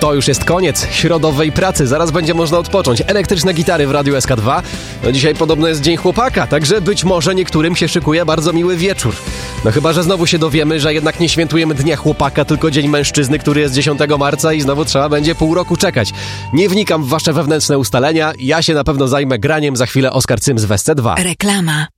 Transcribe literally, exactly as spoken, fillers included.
To już jest koniec środowej pracy, zaraz będzie można odpocząć. Elektryczne gitary w Radiu S K dwa. No dzisiaj podobno jest Dzień Chłopaka, także być może niektórym się szykuje bardzo miły wieczór. No chyba, że znowu się dowiemy, że jednak nie świętujemy Dnia Chłopaka, tylko Dzień Mężczyzny, który jest dziesiątego marca i znowu trzeba będzie pół roku czekać. Nie wnikam w wasze wewnętrzne ustalenia, ja się na pewno zajmę graniem, za chwilę Oskar Cyms w S C dwa. Reklama.